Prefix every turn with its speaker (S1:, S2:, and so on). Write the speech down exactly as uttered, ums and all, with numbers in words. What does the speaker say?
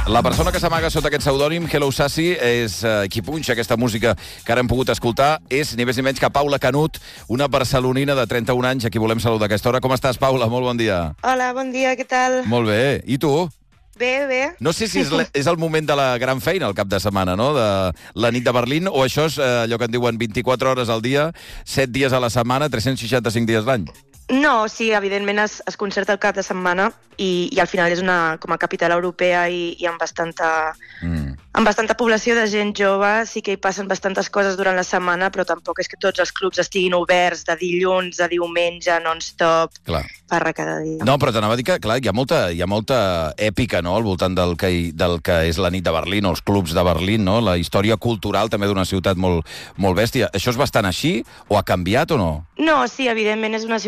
S1: La persona que s'amaga sota aquest pseudònim, Hello Sassy, és eh, qui punxa aquesta música que ara hem pogut escoltar, és ni més ni menys que Paula Canut, una barcelonina de trenta-un anys, a qui volem saludar a aquesta hora. Com estàs, Paula? Molt bon dia.
S2: Hola, bon dia, què tal?
S1: Molt bé. I tu?
S2: Bé, bé.
S1: No sé si és, és el moment de la gran feina, el cap de setmana, no?, de la nit de Berlín, o això és eh, allò que en diuen vint-i-quatre hores al dia, set dies a la setmana, tres-cents seixanta-cinc dies l'any.
S2: No, sí, evidentment es, es concerta el cap de setmana i, i al final és una com a capital europea i, i amb bastanta... Mm. amb bastanta població de gent jove, sí que hi passen bastantes coses durant la setmana, però tampoc és que tots els clubs estiguin oberts de dilluns a diumenge, non-stop,
S1: clar,
S2: parra cada dia.
S1: No, però t'anava a dir que, clar, hi ha molta, hi ha molta èpica, no?, al voltant del que, del que és la nit de Berlín, o els clubs de Berlín, no?, la història cultural també d'una ciutat molt, molt bèstia. Això és bastant així, o ha canviat o no?
S2: No, sí, evidentment és una ciutat